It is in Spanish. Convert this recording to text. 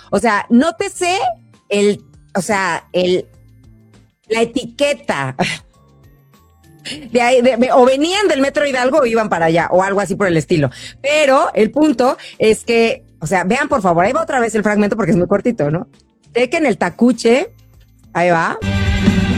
O sea, nótese la etiqueta. O venían del Metro Hidalgo o iban para allá, o algo así por el estilo. Pero el punto es que, o sea, vean por favor, ahí va otra vez el fragmento porque es muy cortito, ¿no? De que en el tacuche, ahí va.